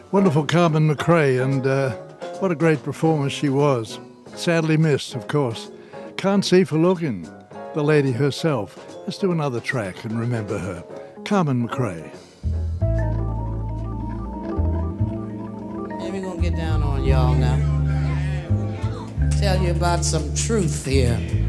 Wonderful Carmen McRae, and what a great performer she was. Sadly missed, of course. Can't see for looking. The lady herself. Let's do another track and remember her. Carmen McRae. Yeah, we're gonna get down on y'all now. Tell you about some truth here.